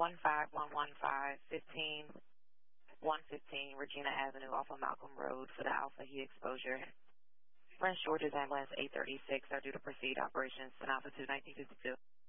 15115 Regina Avenue off of Malcolm Road for the alpha heat exposure. Prince George's Ambulance 836 are due to proceed operations 10 Alpha 2 1952.